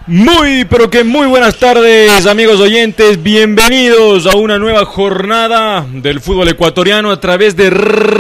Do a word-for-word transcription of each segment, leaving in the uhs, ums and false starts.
Muy, pero que muy buenas tardes, amigos oyentes. Bienvenidos a una nueva jornada del fútbol ecuatoriano a través de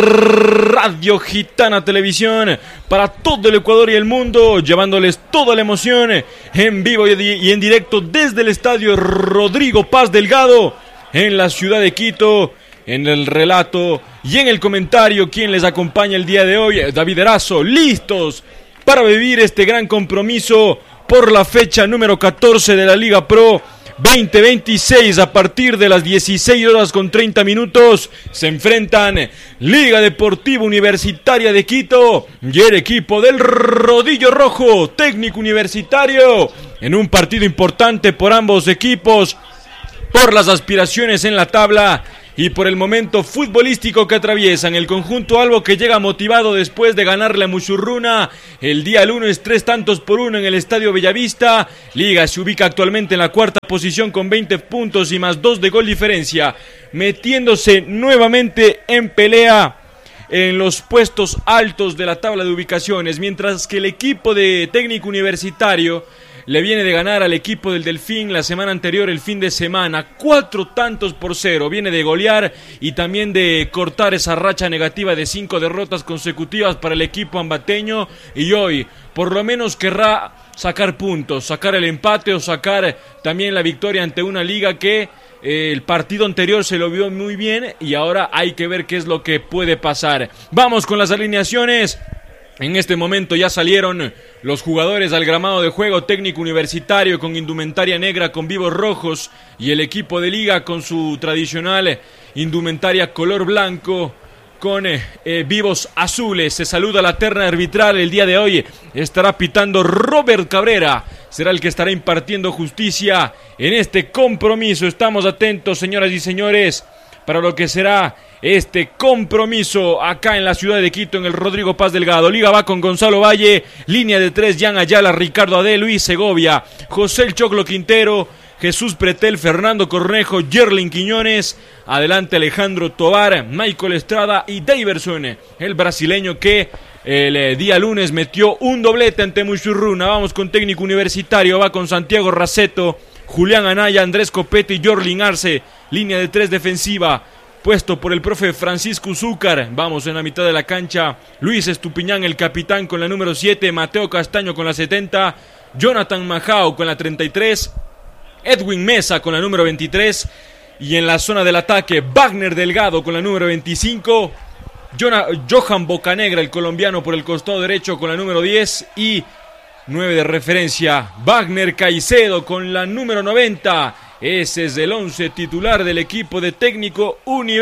Radio Gitana Televisión para todo el Ecuador y el mundo, llevándoles toda la emoción en vivo y en directo desde el estadio Rodrigo Paz Delgado en la ciudad de Quito. En el relato y en el comentario, quien les acompaña el día de hoy, David Erazo, listos para vivir este gran compromiso por la fecha número catorce de la Liga Pro veinte veintiséis. A partir de las dieciséis horas con treinta minutos se enfrentan Liga Deportiva Universitaria de Quito y el equipo del Rodillo Rojo, Técnico Universitario, en un partido importante por ambos equipos, por las aspiraciones en la tabla y por el momento futbolístico que atraviesan. El conjunto albo, que llega motivado después de ganarle a Mushurruna el día lunes tres tantos por uno en el Estadio Bellavista. Liga se ubica actualmente en la cuarta posición con veinte puntos y más dos de gol diferencia, metiéndose nuevamente en pelea en los puestos altos de la tabla de ubicaciones, mientras que el equipo de Técnico Universitario le viene de ganar al equipo del Delfín la semana anterior, el fin de semana, cuatro tantos por cero. Viene de golear y también de cortar esa racha negativa de cinco derrotas consecutivas para el equipo ambateño, y hoy por lo menos querrá sacar puntos, sacar el empate o sacar también la victoria ante una Liga que eh, el partido anterior se lo vio muy bien y ahora hay que ver qué es lo que puede pasar. Vamos con las alineaciones. En este momento ya salieron los jugadores al gramado de juego. Técnico Universitario con indumentaria negra con vivos rojos y el equipo de Liga con su tradicional indumentaria color blanco con eh, eh, vivos azules. Se saluda la terna arbitral. El día de hoy estará pitando Robert Cabrera. Será el que estará impartiendo justicia en este compromiso. Estamos atentos, señoras y señores, para lo que será este compromiso acá en la ciudad de Quito, en el Rodrigo Paz Delgado. Liga va con Gonzalo Valle, línea de tres, Jan Ayala, Ricardo Adé, Luis Segovia, José El Choclo Quintero, Jesús Pretel, Fernando Cornejo, Yerlin Quiñones, adelante Alejandro Tovar, Michael Estrada y Daverson, el brasileño que el día lunes metió un doblete ante Mushurruna. Vamos con Técnico Universitario, va con Santiago Raceto, Julián Anaya, Andrés Copete y Jorlin Arce, línea de tres defensiva, puesto por el profe Francisco Zúcar. Vamos en la mitad de la cancha, Luis Estupiñán, el capitán, con la número siete, Mateo Castaño con la setenta, Jonathan Majao con la treinta y tres, Edwin Mesa con la número veintitrés, y en la zona del ataque, Wagner Delgado con la número veinticinco, Jonah, Johan Bocanegra, el colombiano, por el costado derecho con la número diez, y nueve de referencia, Wagner Caicedo con la número noventa. Ese es el once titular del equipo de Técnico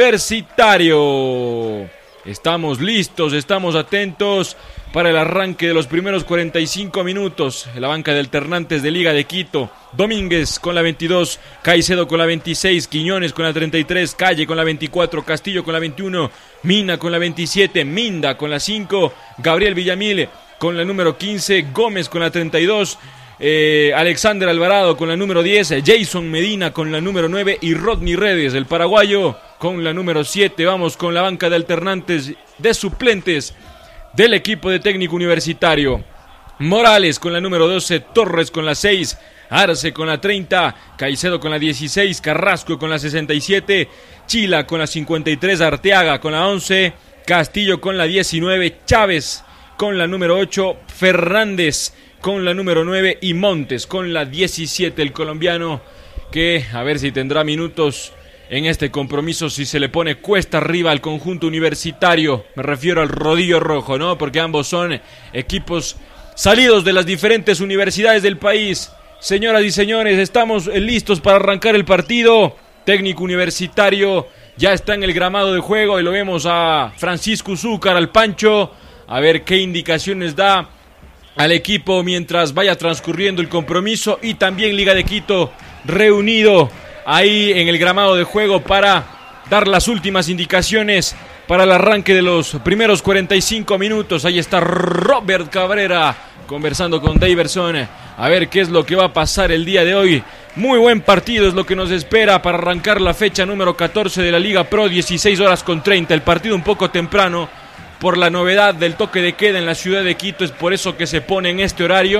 Universitario. Estamos listos, estamos atentos para el arranque de los primeros cuarenta y cinco minutos. En la banca de alternantes de Liga de Quito, Domínguez con la veintidós, Caicedo con la veintiséis, Quiñones con la treinta y tres, Calle con la veinticuatro, Castillo con la veintiuno, Mina con la veintisiete, Minda con la cinco, Gabriel Villamil con la número quince, Gómez con la treinta y dos, eh, Alexander Alvarado con la número diez, Jason Medina con la número nueve y Rodney Redes, el paraguayo, con la número siete. Vamos con la banca de alternantes de suplentes del equipo de Técnico Universitario. Morales con la número doce, Torres con la seis, Arce con la treinta, Caicedo con la dieciséis, Carrasco con la sesenta y siete, Chila con la cincuenta y tres, Arteaga con la once, Castillo con la diecinueve, Chávez con la número ocho, Fernández con la número nueve y Montes con la diecisiete, el colombiano que a ver si tendrá minutos en este compromiso, si se le pone cuesta arriba al conjunto universitario. Me refiero al Rodillo Rojo, ¿no? Porque ambos son equipos salidos de las diferentes universidades del país. Señoras y señores, estamos listos para arrancar el partido. Técnico Universitario ya está en el gramado de juego y lo vemos a Francisco Zúcar, al Pancho, a ver qué indicaciones da al equipo mientras vaya transcurriendo el compromiso, y también Liga de Quito reunido ahí en el gramado de juego para dar las últimas indicaciones para el arranque de los primeros cuarenta y cinco minutos. Ahí está Robert Cabrera conversando con Daverson, a ver qué es lo que va a pasar el día de hoy. Muy buen partido es lo que nos espera para arrancar la fecha número catorce de la Liga Pro, dieciséis horas con treinta, el partido un poco temprano por la novedad del toque de queda en la ciudad de Quito, es por eso que se pone en este horario,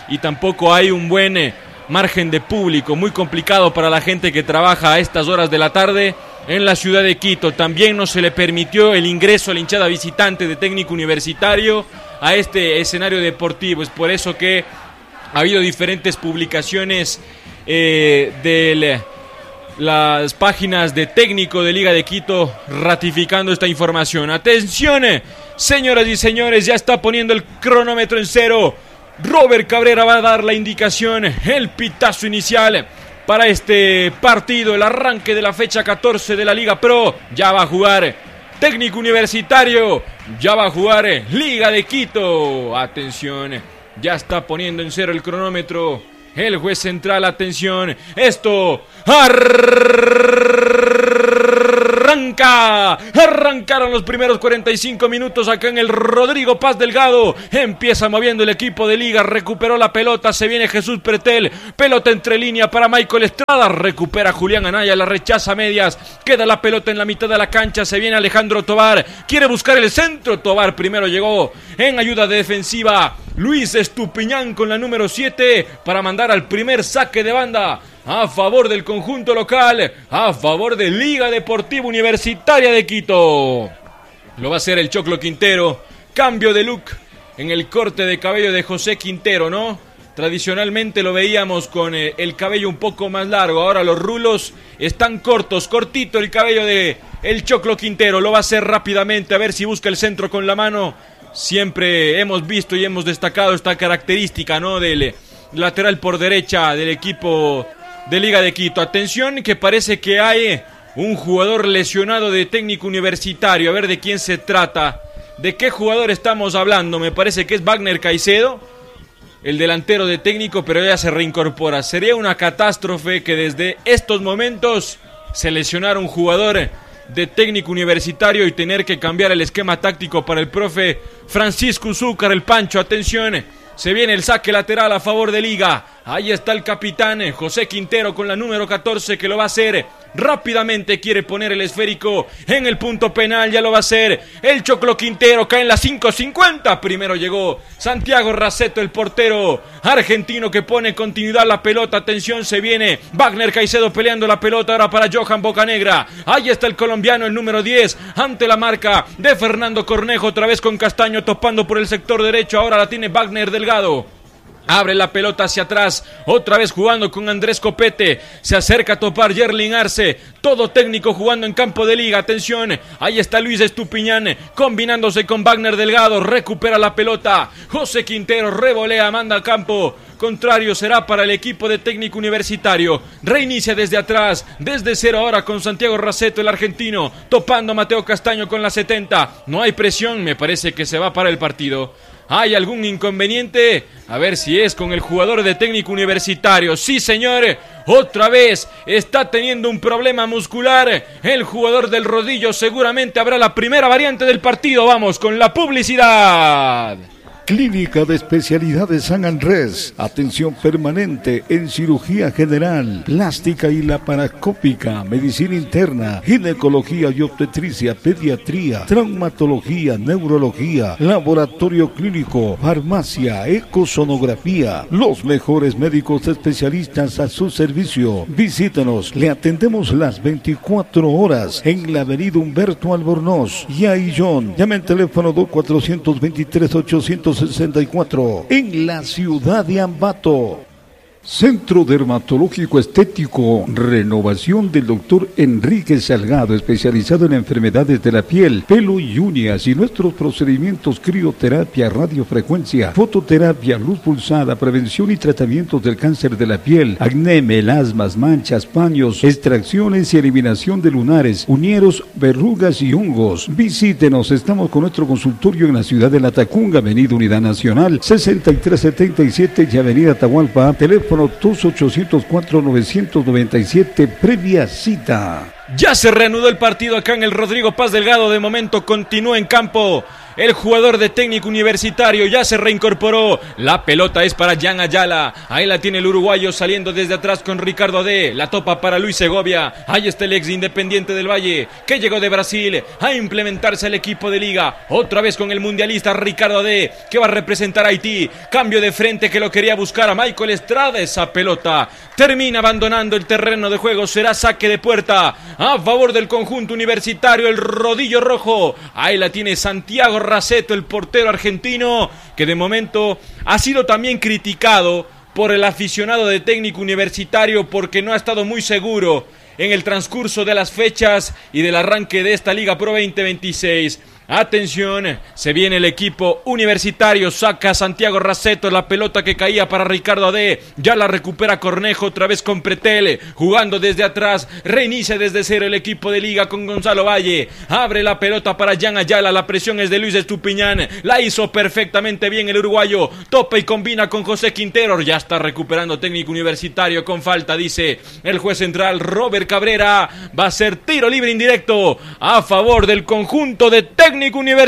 y tampoco hay un buen eh, margen de público, muy complicado para la gente que trabaja a estas horas de la tarde en la ciudad de Quito. También no se le permitió el ingreso a la hinchada visitante de Técnico Universitario a este escenario deportivo. Es por eso que ha habido diferentes publicaciones eh, de las páginas de Técnico de Liga de Quito ratificando esta información. Atención, señoras y señores, ya está poniendo el cronómetro en cero. Robert Cabrera va a dar la indicación, el pitazo inicial para este partido, el arranque de la fecha catorce de la Liga Pro. Ya va a jugar Técnico Universitario, ya va a jugar Liga de Quito. Atención, ya está poniendo en cero el cronómetro el juez central. Atención, esto arranca, arrancaron los primeros cuarenta y cinco minutos acá en el Rodrigo Paz Delgado. Empieza moviendo el equipo de Liga, recuperó la pelota, se viene Jesús Pretel, pelota entre línea para Michael Estrada, recupera Julián Anaya, la rechaza a medias, queda la pelota en la mitad de la cancha, se viene Alejandro Tobar, quiere buscar el centro, Tobar primero llegó en ayuda de defensiva, Luis Estupiñán con la número siete para mandar al primer saque de banda a favor del conjunto local, a favor de Liga Deportiva Universitaria de Quito. Lo va a hacer el Choclo Quintero. Cambio de look en el corte de cabello de José Quintero, ¿no? Tradicionalmente lo veíamos con eh, el cabello un poco más largo. Ahora los rulos están cortos, cortito el cabello de el Choclo Quintero. Lo va a hacer rápidamente, a ver si busca el centro con la mano. Siempre hemos visto y hemos destacado esta característica, ¿no? Del lateral por derecha del equipo de Liga de Quito. Atención, que parece que hay un jugador lesionado de Técnico Universitario. A ver de quién se trata, de qué jugador estamos hablando. Me parece que es Wagner Caicedo, el delantero de Técnico, pero ya se reincorpora. Sería una catástrofe que desde estos momentos se lesionara un jugador de Técnico Universitario y tener que cambiar el esquema táctico para el profe Francisco Zúcar, el Pancho. Atención, se viene el saque lateral a favor de Liga. Ahí está el capitán José Quintero con la número catorce que lo va a hacer rápidamente. Quiere poner el esférico en el punto penal, ya lo va a hacer el Choclo Quintero. Cae en la cinco cincuenta. Primero llegó Santiago Raceto, el portero argentino, que pone continuidad a la pelota. Atención, se viene Wagner Caicedo peleando la pelota ahora para Johan Bocanegra. Ahí está el colombiano, el número diez, ante la marca de Fernando Cornejo, otra vez con Castaño topando por el sector derecho. Ahora la tiene Wagner Delgado. Abre la pelota hacia atrás, otra vez jugando con Andrés Copete, se acerca a topar Yerlin Arce, todo Técnico jugando en campo de Liga. Atención, ahí está Luis Estupiñán, combinándose con Wagner Delgado, recupera la pelota, José Quintero revolea, manda al campo contrario, será para el equipo de Técnico Universitario. Reinicia desde atrás, desde cero ahora con Santiago Raceto, el argentino, topando a Mateo Castaño con la setenta, no hay presión, me parece que se va para el partido. ¿Hay algún inconveniente? A ver si es con el jugador de Técnico Universitario. Sí, señor, otra vez está teniendo un problema muscular el jugador del rodillo. Seguramente habrá la primera variante del partido. Vamos con la publicidad. Clínica de Especialidades San Andrés. Atención permanente en cirugía general, plástica y laparoscópica, medicina interna, ginecología y obstetricia, pediatría, traumatología, neurología, laboratorio clínico, farmacia, ecosonografía. Los mejores médicos especialistas a su servicio. Visítanos, le atendemos las veinticuatro horas en la avenida Humberto Albornoz y Aillón. Llame al teléfono dos cuatro dos tres, ocho sesenta y cuatro en la ciudad de Ambato. Centro Dermatológico Estético, renovación del doctor Enrique Salgado, especializado en enfermedades de la piel, pelo y uñas, y nuestros procedimientos: crioterapia, radiofrecuencia, fototerapia, luz pulsada, prevención y tratamientos del cáncer de la piel, acné, melasmas, manchas, paños, extracciones y eliminación de lunares, uñeros, verrugas y hongos. Visítenos, estamos con nuestro consultorio en la ciudad de La Tacunga, avenida Unidad Nacional sesenta y tres setenta y siete y avenida Atahualpa, teléfono dos ocho cero cuatro nueve nueve siete, previa cita. Ya se reanudó el partido acá en el Rodrigo Paz Delgado. De momento continúa en campo el jugador de Técnico Universitario, ya se reincorporó. La pelota es para Jan Ayala. Ahí la tiene el uruguayo saliendo desde atrás con Ricardo Ade. La topa para Luis Segovia. Ahí está el ex Independiente del Valle, que llegó de Brasil a implementarse al equipo de Liga. Otra vez con el mundialista Ricardo Ade, que va a representar a Haití. Cambio de frente que lo quería buscar a Michael Estrada. Esa pelota termina abandonando el terreno de juego. Será saque de puerta a favor del conjunto universitario, el rodillo rojo. Ahí la tiene Santiago Raceto, el portero argentino, que de momento ha sido también criticado por el aficionado de Técnico Universitario porque no ha estado muy seguro en el transcurso de las fechas y del arranque de esta Liga Pro veinte veintiséis. Atención, se viene el equipo universitario, saca Santiago Raceto, la pelota que caía para Ricardo Ade, ya la recupera Cornejo otra vez con Pretel, jugando desde atrás, reinicia desde cero el equipo de Liga con Gonzalo Valle, abre la pelota para Jan Ayala, la presión es de Luis Estupiñán, la hizo perfectamente bien el uruguayo, topa y combina con José Quintero, ya está recuperando Técnico Universitario con falta, dice el juez central Robert Cabrera, va a ser tiro libre indirecto a favor del conjunto de Técnico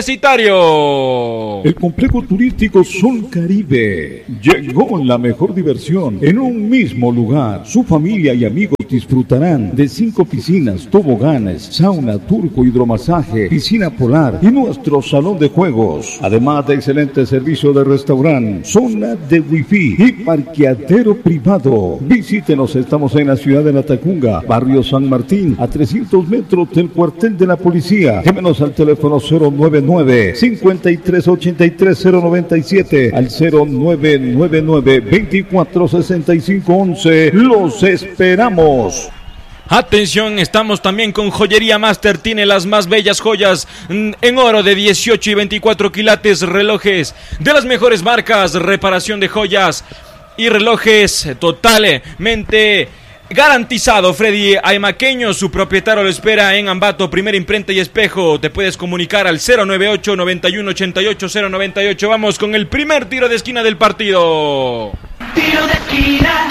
Universitario. El complejo turístico Sol Caribe llegó la mejor diversión en un mismo lugar. Su familia y amigos disfrutarán de cinco piscinas, toboganes, sauna, turco, hidromasaje, piscina polar y nuestro salón de juegos. Además de excelente servicio de restaurante, zona de wifi y parqueadero privado. Visítenos, estamos en la ciudad de Latacunga, barrio San Martín, a trescientos metros del cuartel de la policía. Llámenos al teléfono cero nueve nueve, cinco tres ocho tres, cero nueve siete al cero nueve nueve nueve, veinticuatro sesenta y cinco once. Los esperamos. Atención, estamos también con Joyería Master, tiene las más bellas joyas en oro de dieciocho y veinticuatro quilates, relojes de las mejores marcas, reparación de joyas y relojes totalmente garantizado. Freddy Aymaqueño, su propietario, lo espera en Ambato, primera imprenta y espejo. Te puedes comunicar al cero nueve ocho, noventa y uno, ochenta y ocho, cero noventa y ocho. Vamos con el primer tiro de esquina del partido. Tiro de esquina.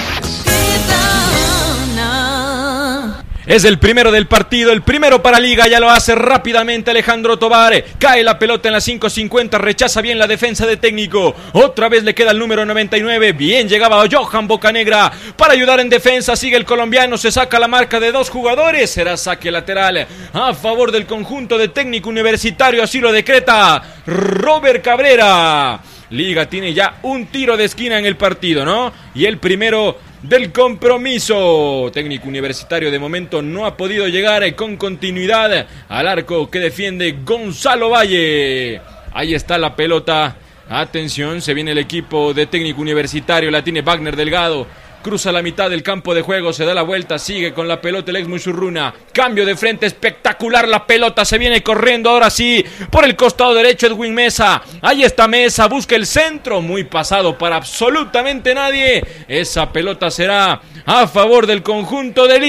Es el primero del partido, el primero para Liga, ya lo hace rápidamente Alejandro Tobar, cae la pelota en la cinco cincuenta, rechaza bien la defensa de Técnico, otra vez le queda el número noventa y nueve, bien llegaba Johan Bocanegra para ayudar en defensa, sigue el colombiano, se saca la marca de dos jugadores, será saque lateral a favor del conjunto de Técnico Universitario, así lo decreta Robert Cabrera. Liga tiene ya un tiro de esquina en el partido, ¿no? Y el primero del compromiso. Técnico Universitario de momento no ha podido llegar con continuidad al arco que defiende Gonzalo Valle. Ahí está la pelota. Atención, se viene el equipo de Técnico Universitario, la tiene Wagner Delgado. Cruza la mitad del campo de juego, se da la vuelta, sigue con la pelota el ex Muchurruna. Cambio de frente espectacular, la pelota se viene corriendo ahora sí por el costado derecho Edwin Mesa. Ahí está Mesa, busca el centro, muy pasado para absolutamente nadie. Esa pelota será a favor del conjunto de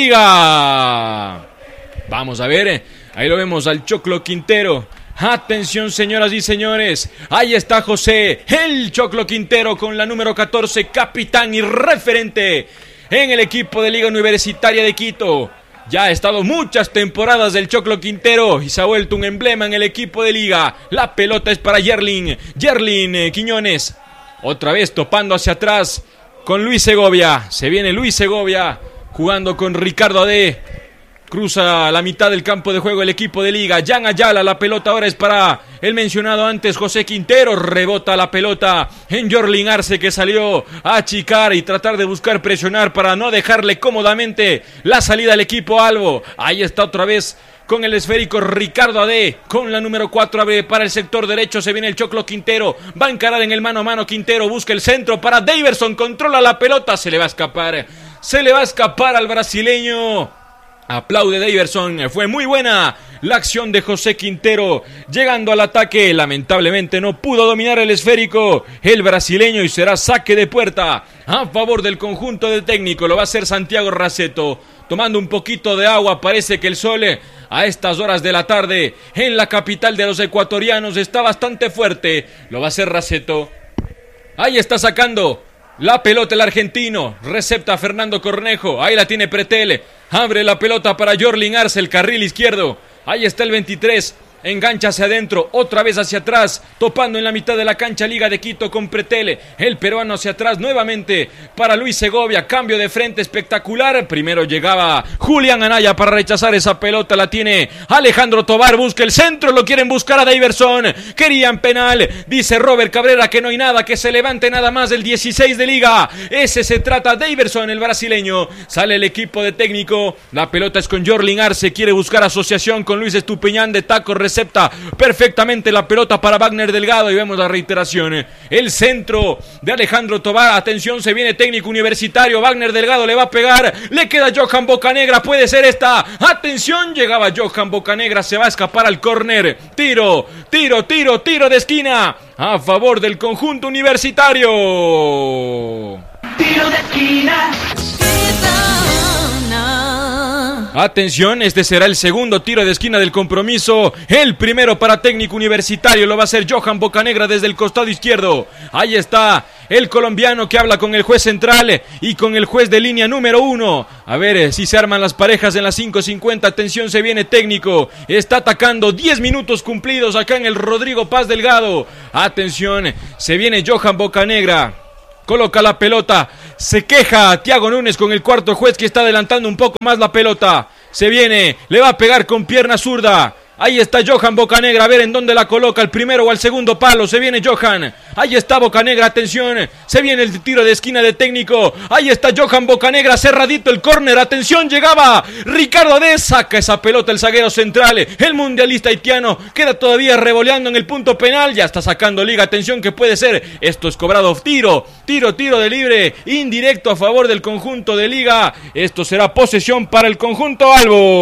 Liga. Vamos a ver, ahí lo vemos al Choclo Quintero. Atención, señoras y señores, ahí está José, el Choclo Quintero con la número catorce, capitán y referente en el equipo de Liga Universitaria de Quito. Ya ha estado muchas temporadas del Choclo Quintero y se ha vuelto un emblema en el equipo de Liga. La pelota es para Yerlin, Yerlin eh, Quiñones, otra vez topando hacia atrás con Luis Segovia. Se viene Luis Segovia jugando con Ricardo Ade. Cruza la mitad del campo de juego el equipo de Liga. Jan Ayala, la pelota ahora es para el mencionado antes José Quintero. Rebota la pelota en Jorlin Arce, que salió a achicar y tratar de buscar presionar para no dejarle cómodamente la salida al equipo albo. Ahí está otra vez con el esférico Ricardo Ade, con la número cuatro, abre para el sector derecho, se viene el Choclo Quintero, va a encarar en el mano a mano Quintero, busca el centro para Daverson, controla la pelota, se le va a escapar, se le va a escapar al brasileño. Aplaude Daverson, fue muy buena la acción de José Quintero, llegando al ataque, lamentablemente no pudo dominar el esférico, el brasileño, y será saque de puerta a favor del conjunto de Técnico. Lo va a hacer Santiago Raceto, tomando un poquito de agua. Parece que el sol a estas horas de la tarde en la capital de los ecuatorianos está bastante fuerte. Lo va a hacer Raceto, ahí está sacando la pelota el argentino, recepta Fernando Cornejo, ahí la tiene Pretel, abre la pelota para Jorlin Arce, el carril izquierdo, ahí está el veintitrés, engancha hacia adentro, otra vez hacia atrás, topando en la mitad de la cancha Liga de Quito con Pretel, el peruano hacia atrás nuevamente para Luis Segovia, cambio de frente espectacular, primero llegaba Julián Anaya para rechazar esa pelota, la tiene Alejandro Tobar, busca el centro, lo quieren buscar a Daverson, querían penal, dice Robert Cabrera que no hay nada, que se levante nada más el dieciséis de Liga, ese se trata Daverson, el brasileño, sale el equipo de técnico, la pelota es con Jorlin Arce, quiere buscar asociación con Luis Estupiñán de taco, recepta perfectamente la pelota para Wagner Delgado y vemos la reiteración, el centro de Alejandro Tobar, atención, se viene Técnico Universitario, Wagner Delgado le va a pegar, le queda Johan Bocanegra, puede ser esta, atención, llegaba Johan Bocanegra, se va a escapar al córner, tiro, tiro, tiro, tiro de esquina, a favor del conjunto universitario. Tiro de esquina. Atención, este será el segundo tiro de esquina del compromiso, el primero para Técnico Universitario, lo va a hacer Johan Bocanegra desde el costado izquierdo, ahí está el colombiano que habla con el juez central y con el juez de línea número uno, a ver si se arman las parejas en las cinco cincuenta, atención, se viene Técnico, está atacando, diez minutos cumplidos acá en el Rodrigo Paz Delgado, atención, se viene Johan Bocanegra, coloca la pelota, se queja Thiago Núñez con el cuarto juez que está adelantando un poco más la pelota, se viene, le va a pegar con pierna zurda, ahí está Johan Bocanegra, a ver en dónde la coloca, al primero o al segundo palo, se viene Johan, ahí está Bocanegra, atención, se viene el tiro de esquina de Técnico, ahí está Johan Bocanegra, cerradito el córner, atención, llegaba Ricardo Adé, saca esa pelota el zaguero central, el mundialista haitiano, queda todavía revoleando en el punto penal, ya está sacando Liga, atención que puede ser, esto es cobrado, tiro, tiro, tiro de libre, indirecto a favor del conjunto de Liga, esto será posesión para el conjunto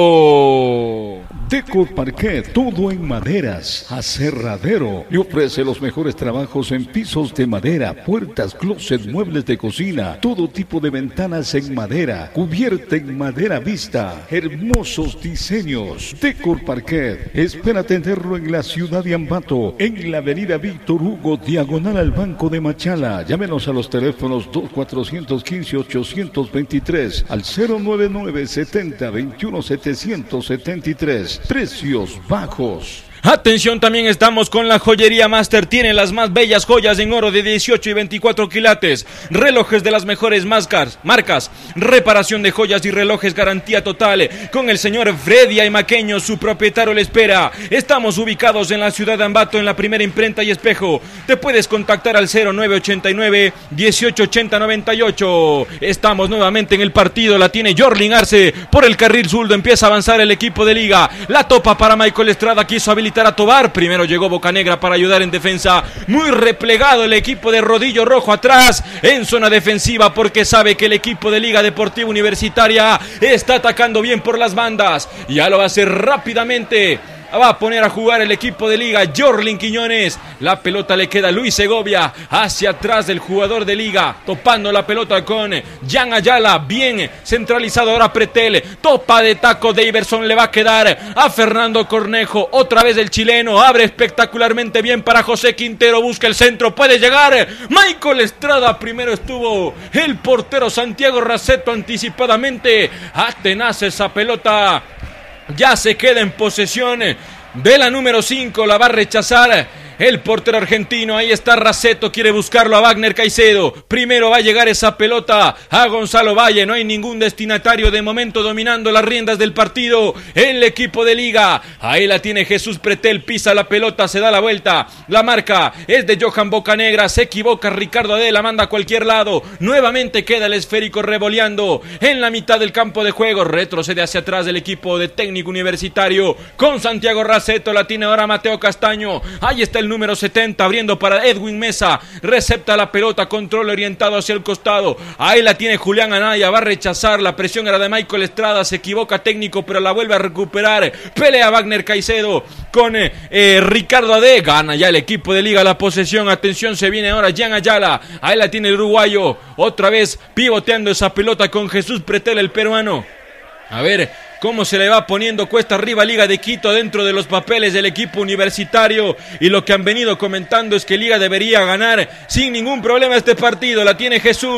albo. Decor Parquet, todo en maderas, aserradero. Le ofrece los mejores trabajos en pisos de madera, puertas, closet, muebles de cocina, todo tipo de ventanas en madera, cubierta en madera vista, hermosos diseños. Decor Parquet, espera atenderlo en la ciudad de Ambato, en la avenida Víctor Hugo, diagonal al Banco de Machala. Llámenos a los teléfonos dos cuatro uno cinco, ocho dos tres al cero nueve nueve setenta veintiuno setecientos setenta y tres. Precios bajos. Atención, también estamos con la joyería Master, tiene las más bellas joyas en oro de dieciocho y veinticuatro quilates, relojes de las mejores marcas, marcas, reparación de joyas y relojes, garantía total, con el señor Freddy Aymaqueño, su propietario le espera, estamos ubicados en la ciudad de Ambato, en la primera imprenta y espejo, te puedes contactar al cero nueve ochenta y nueve, dieciocho ochenta noventa y ocho, estamos nuevamente en el partido, la tiene Jorlin Arce, por el carril zurdo empieza a avanzar el equipo de Liga, la topa para Michael Estrada, quiso habilitar a Tobar, primero llegó Bocanegra para ayudar en defensa, muy replegado el equipo de Rodillo Rojo atrás en zona defensiva porque sabe que el equipo de Liga Deportiva Universitaria está atacando bien por las bandas, ya lo va a hacer rápidamente. Va a poner a jugar el equipo de Liga, Jorlin Quiñones, la pelota le queda a Luis Segovia, hacia atrás del jugador de Liga, topando la pelota con Jan Ayala, bien centralizado ahora Pretel, topa de taco, Daverson le va a quedar a Fernando Cornejo, otra vez el chileno, abre espectacularmente bien para José Quintero, busca el centro, puede llegar Michael Estrada, primero estuvo el portero Santiago Raceto anticipadamente, atenaza esa pelota, ya se queda en posesión de la número cinco, la va a rechazar el portero argentino, ahí está Raceto, quiere buscarlo a Wagner Caicedo, primero va a llegar esa pelota a Gonzalo Valle, no hay ningún destinatario de momento dominando las riendas del partido, el equipo de Liga, ahí la tiene Jesús Pretel, pisa la pelota, se da la vuelta, la marca es de Johan Bocanegra, se equivoca Ricardo Adé, la manda a cualquier lado, nuevamente queda el esférico revoleando en la mitad del campo de juego, retrocede hacia atrás del equipo de Técnico Universitario, con Santiago Raceto, la tiene ahora Mateo Castaño, ahí está el número setenta, abriendo para Edwin Mesa, recepta la pelota, control orientado hacia el costado, ahí la tiene Julián Anaya, va a rechazar, la presión era de Michael Estrada, se equivoca Técnico, pero la vuelve a recuperar, pelea Wagner Caicedo con eh, eh, Ricardo Adé, gana ya el equipo de Liga la posesión, atención, se viene ahora Jan Ayala, ahí la tiene el uruguayo, otra vez pivoteando esa pelota con Jesús Pretel, el peruano, a ver cómo se le va poniendo cuesta arriba Liga de Quito dentro de los papeles del equipo universitario, y lo que han venido comentando es que Liga debería ganar sin ningún problema este partido, la tiene Jesús,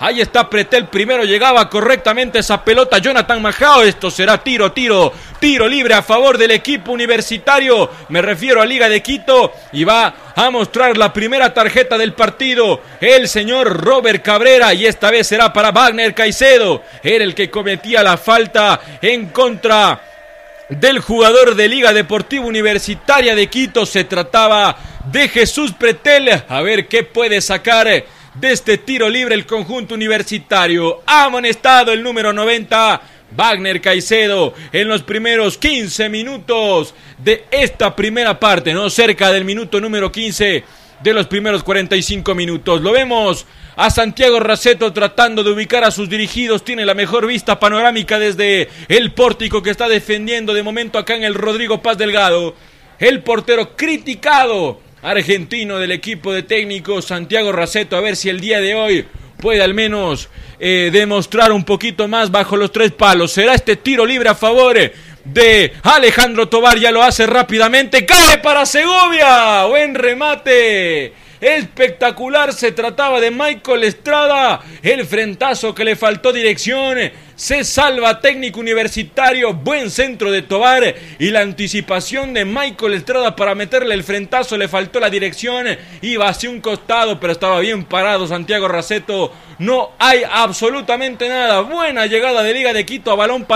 Ahí está Pretel, primero llegaba correctamente esa pelota Jonathan Majao. Esto será tiro, tiro, tiro libre a favor del equipo universitario. Me refiero a Liga de Quito y va a mostrar la primera tarjeta del partido el señor Robert Cabrera, y esta vez será para Wagner Caicedo. Era el que cometía la falta en contra del jugador de Liga Deportiva Universitaria de Quito. Se trataba de Jesús Pretel. A ver qué puede sacar de este tiro libre el conjunto universitario. Ha amonestado el número noventa, Wagner Caicedo, en los primeros quince minutos de esta primera parte, ¿no? Cerca del minuto número quince de los primeros cuarenta y cinco minutos. Lo vemos a Santiago Raceto tratando de ubicar a sus dirigidos. Tiene la mejor vista panorámica desde el pórtico que está defendiendo de momento acá en el Rodrigo Paz Delgado. El portero criticado argentino del equipo de técnico Santiago Raceto, a ver si el día de hoy puede al menos eh, demostrar un poquito más bajo los tres palos. Será este tiro libre a favor de Alejandro Tovar, ya lo hace rápidamente, cae para Segovia, buen remate, espectacular, se trataba de Michael Estrada, el frentazo que le faltó dirección, se salva Técnico Universitario, buen centro de Tovar y la anticipación de Michael Estrada para meterle el frentazo, le faltó la dirección, iba hacia un costado pero estaba bien parado Santiago Raceto, no hay absolutamente nada, buena llegada de Liga de Quito a balón